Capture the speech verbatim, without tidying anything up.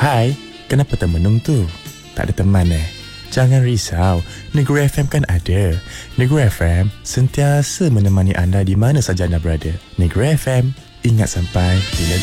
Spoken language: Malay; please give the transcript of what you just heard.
Hai, kenapa termenung tu? Tak ada teman eh? Jangan risau, Negeri F M kan ada. Negeri F M sentiasa menemani anda di mana saja anda berada. Negeri F M, ingat sampai bila